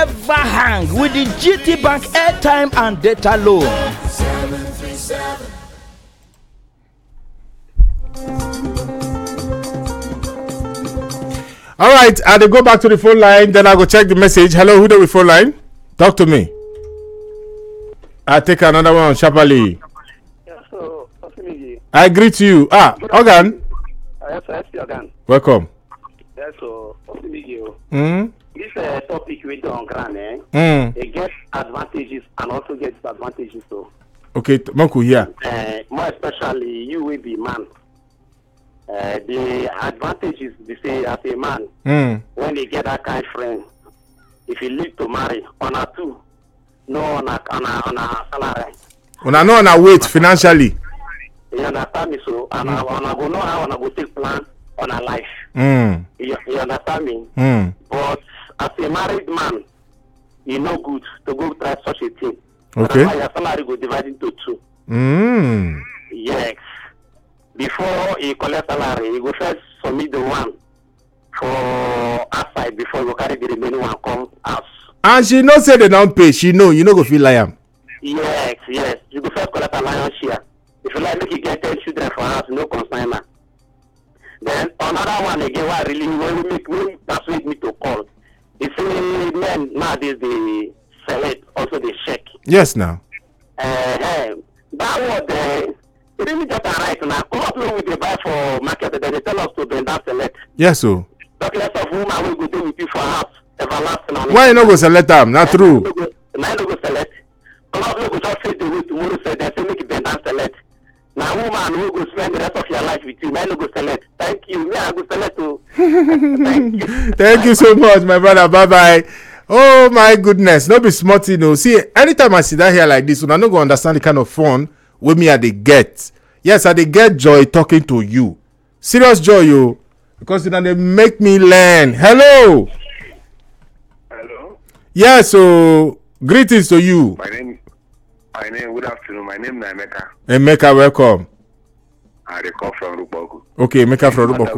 never hang with the GT Bank airtime and data loan. 737. All right, I will go back to the phone line, then I go check the message. Hello, who do we phone line? Talk to me. I take another one, Shapali. Yes, so, I greet you. Organ. Yes, Organ. Welcome. Yes, so, Hmm. This topic we do on ground, it gets advantages and also gets disadvantages. So, okay, Manku here. More especially you will be man. The advantages they say as a man when they get that kind of friend, if you live to marry on a two, no on a salary. When I know on a wait financially. You understand me? So and I go know how I go take plan on a life. You understand me? But as a married man, you know good to go try such a thing. Okay. Your salary go divide into two. Yes. Before he collect salary, he go first submit the one for outside before he go carry the remaining one come house. And she no say they don't pay. She know you no go feel like am. Yes. You go first collect a lion's share. If you like, make you get 10 children for house, no consignment. Then another one again, what really will persuade me to call. You see, men nowadays they select, also they check. Yes, now. That was it really just a right now. Come up with the buy for market, then they tell us to bend down select. Yes, so. Talk less of woman will go do with you for house, everlasting. Why you not go select them? Not true. Now you go select. Come up with just face the way tomorrow said they say make it bend down select. Now woman who go spend the rest of your life with you, now you go select. Thank you. Me I go select too. Thank you. Thank you so much, my brother. Bye bye. Oh my goodness, no be smart, you know. See, anytime I sit down here like this, I don't go understand the kind of fun with me I dey get. Yes, I dey get joy talking to you. Serious joy, you, because they make me learn. Hello. Hello. Yes, so greetings to you. My name. Good afternoon. My name is Emeka. Emeka, welcome. I come from Ruboku. Okay, Emeka from Ruboku.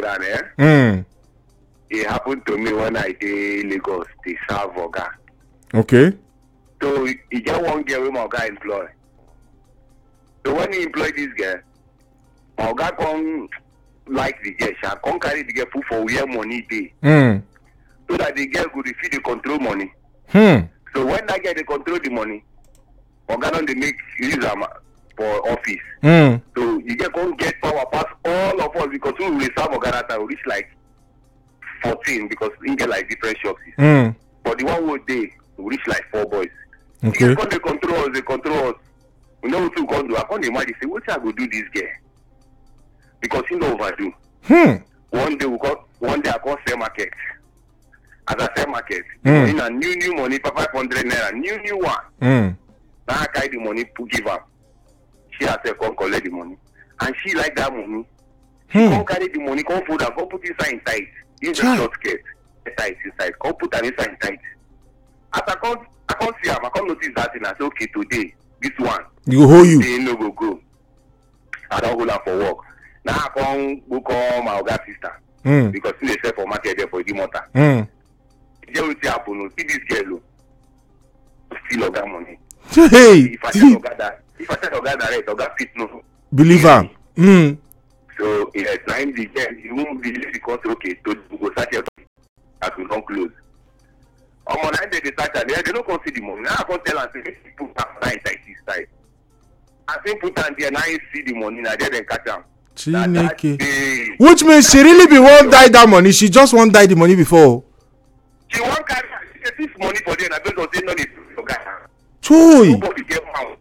It happened to me when I did Lagos, the serve Oga. Okay. So he get one girl with my guy employ. So when he employed this girl, my guy come like the girl, she come carry the girl put for where money dey. So that the girl could feed the control money. So when that girl they control the money, Oga don't they make use them for office. So you can't get power past all of us because we will serve Oga that time reach like 14 because he get like different shops. But the one who they reach like 4 boys. Okay. They control us. We know what to go do. I can't imagine say what I go do this girl because he no overdo. One day I go sell market. As I sell market, in a new money, 500 naira, new one. Now I carry the money to give her. She herself come collect the money, and she like that money. She come carry the money, come fold her, come put it inside. Use a short skirt, tight inside. Come put her inside tight. As I can't see her, I can't notice that thing. I say, okay, today this one. You hold you. They no go. I don't hold her for work. Now I come go call my other sister because they sell for market there for the motor. Just will see happen. See this girl, steal Oga money. Hey. If I tell Oga that, Oga fit no. Believe her. So yes, now in the end, you won't believe because okay, to go start your as we don't close. On my night they start and they don't consider the money. Now I can't tell and say put that inside this side. I think put on there now you see the money now they then catch them. Which means she really be won't die that money. She just won't die the money before. She won't carry this money for them. I don't know they know this Oga. Choy. Nobody get out.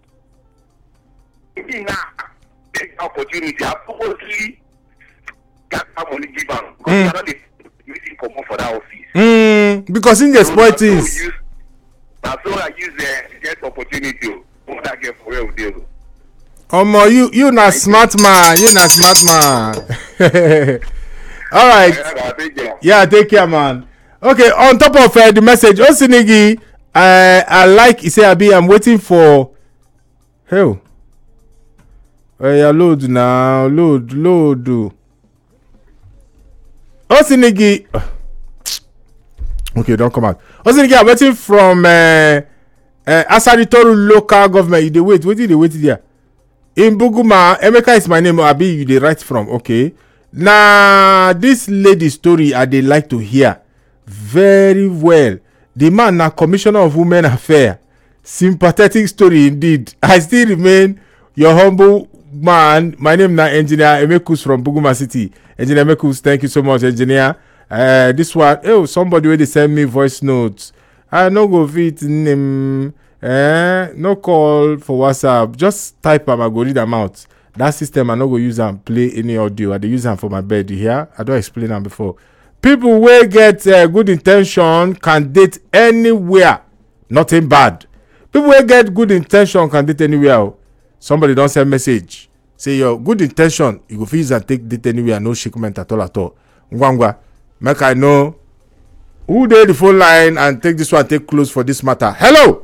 Now take opportunity. I purposely got that money give them because they are not using common for that office. Because in the spoil things. That's so I use the get opportunity. What I get for real deal. You not smart man. You not smart man. All right. Yeah, take care, man. Okay, on top of the message, Osinigi, I like you say I'm waiting for. Hell. Yeah, load now. Load. Osinigi. Okay, don't come out. Also, I'm waiting from Asaritoru local government. You dey wait. What did they wait there? In Buguma, Emeka is my name. Abi, you dey write from. Okay. Now, this lady story I dey like to hear very well. The man na Commissioner of Women Affairs. Sympathetic story indeed. I still remain your humble man. My name na Engineer Emekus from Buguma City. Engineer Emekus, thank you so much, Engineer. This one, somebody wey dey send me voice notes. I no go fit name. No call for WhatsApp. Just type am, I go read am out. That system I no go use am play any audio. I dey use am for my bed. You hear? I don explain am before. People wey get good intention can date anywhere. Nothing bad. People wey get good intention can date anywhere. Somebody don send message. Say your good intention, you go fit use and take date anywhere. No shipment at all. Ngwangwa, make I know who dey the phone line and take this one, take close for this matter. Hello.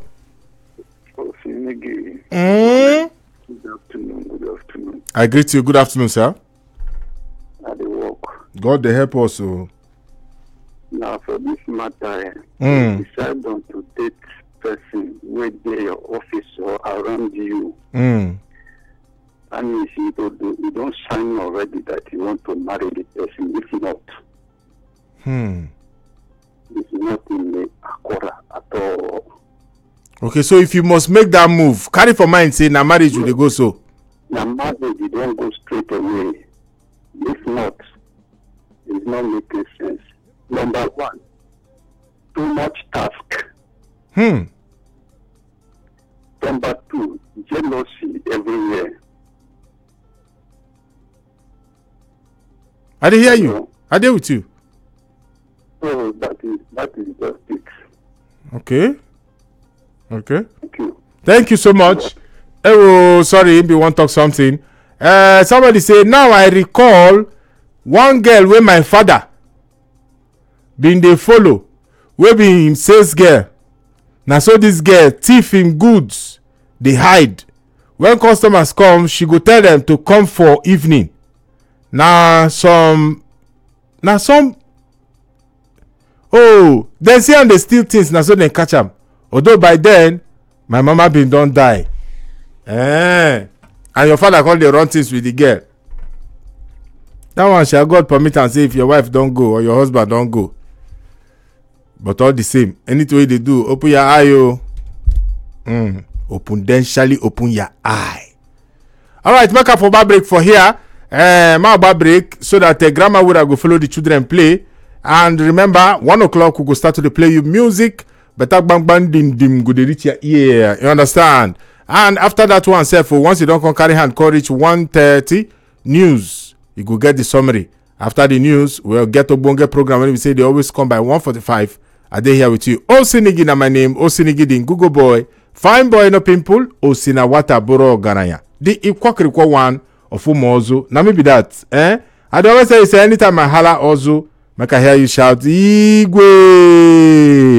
Good afternoon. I greet you. Good afternoon, sir. At the work. God dey help us. Now for this matter, decide on to date person with your office or around you. And you don't sign already that you want to marry the person. If not, it's not in the Akora at all. Okay, so if you must make that move, carry for mind say na marriage you dey go so. Na marriage you don't go straight away. If not, it's not making sense. Number one, too much task. Number two, jealousy everywhere. I dey hear you. I dey with you. So that is just it. Okay. Thank you. Thank you so much. Oh, sorry, if you want to talk something. Somebody say, now I recall one girl wey my father been dey follow, wey be him sales girl. Na so this girl thief him goods, dey hide. When customers come, she go tell them to come for evening. Na some dem see am dey steal things, na so dem catch am. Although by then my mama bin don die. And your father come dey run things with the girl. That one shall God permit am say if your wife don go or your husband don go. But all the same, anything wey they do, open your eye, Potentially open your eye. All right, make up for bar break for here. My bar break so that grandma would go follow the children play. And remember, 1 o'clock we go start to play you music. Better bang bang dim go dey reach your ear. You understand? And after that one, once you don't come carry hand, call reach 1:30 news. You go get the summary. After the news, we'll get a bonga program. When we say they always come by 1:45. I dey here with you. Osinigi na my name. Osinigi din Google boy. Fine boy no pimple. Osina wata boro ganaya. The ikwakirikwa one of Umozu. Na maybe that. I don't always say anytime I holla Ozu, make I hear you shout Igwe.